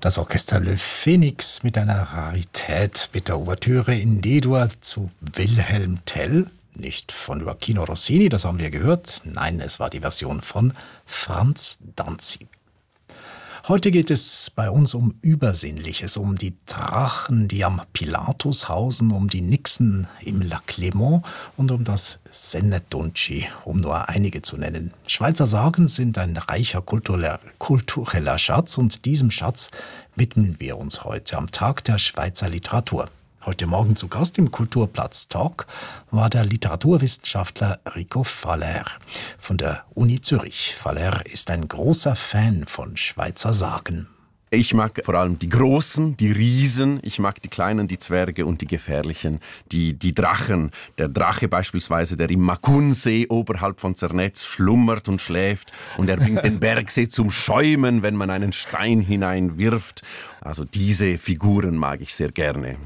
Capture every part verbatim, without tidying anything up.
Das Orchester Le Phoenix mit einer Rarität, mit der Ouvertüre in D-Dur zu Wilhelm Tell. Nicht von Gioacchino Rossini, das haben wir gehört. Nein, es war die Version von Franz Danzi. Heute geht es bei uns um Übersinnliches, um die Drachen, die am Pilatus hausen, um die Nixen im Lac Léman und um das Senetunci, um nur einige zu nennen. Schweizer Sagen sind ein reicher kultureller, kultureller Schatz und diesem Schatz widmen wir uns heute am Tag der Schweizer Literatur. Heute Morgen zu Gast im Kulturplatz Talk war der Literaturwissenschaftler Rico Faller von der Uni Zürich. Faller ist ein großer Fan von Schweizer Sagen. Ich mag vor allem die Großen, die Riesen, ich mag die Kleinen, die Zwerge und die Gefährlichen, die, die Drachen. Der Drache beispielsweise, der im Makunsee oberhalb von Zernetz schlummert und schläft und er bringt den Bergsee zum Schäumen, wenn man einen Stein hineinwirft. Also diese Figuren mag ich sehr gerne.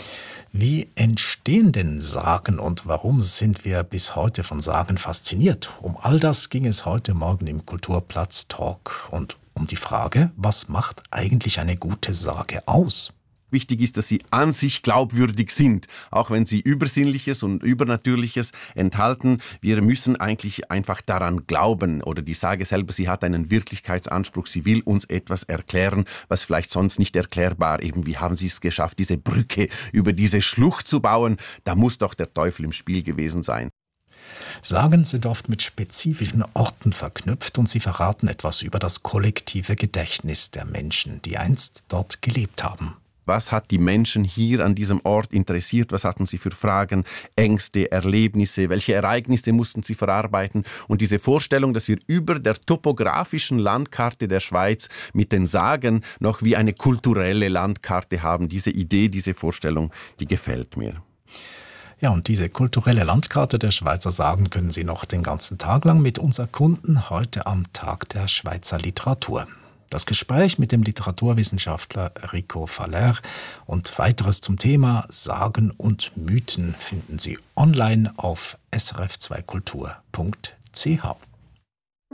Wie entstehen denn Sagen und warum sind wir bis heute von Sagen fasziniert? Um all das ging es heute Morgen im Kulturplatz Talk und um die Frage, was macht eigentlich eine gute Sage aus? Wichtig ist, dass sie an sich glaubwürdig sind, auch wenn sie Übersinnliches und Übernatürliches enthalten. Wir müssen eigentlich einfach daran glauben, oder die Sage selber, sie hat einen Wirklichkeitsanspruch, sie will uns etwas erklären, was vielleicht sonst nicht erklärbar. Eben, wie haben sie es geschafft, diese Brücke über diese Schlucht zu bauen? Da muss doch der Teufel im Spiel gewesen sein. Sagen sind oft mit spezifischen Orten verknüpft und sie verraten etwas über das kollektive Gedächtnis der Menschen, die einst dort gelebt haben. Was hat die Menschen hier an diesem Ort interessiert? Was hatten sie für Fragen, Ängste, Erlebnisse? Welche Ereignisse mussten sie verarbeiten? Und diese Vorstellung, dass wir über der topografischen Landkarte der Schweiz mit den Sagen noch wie eine kulturelle Landkarte haben, diese Idee, diese Vorstellung, die gefällt mir. Ja, und diese kulturelle Landkarte der Schweizer Sagen können Sie noch den ganzen Tag lang mit uns erkunden, heute am Tag der Schweizer Literatur. Das Gespräch mit dem Literaturwissenschaftler Rico Faller und weiteres zum Thema Sagen und Mythen finden Sie online auf s r f zwei kultur punkt c h.